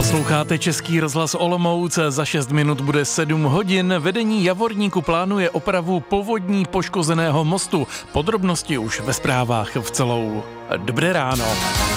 Posloucháte Český rozhlas Olomouc, za 6 minut bude 7 hodin. Vedení Javorníku plánuje opravu povodní poškozeného mostu. Podrobnosti už ve zprávách v celou. Dobré ráno.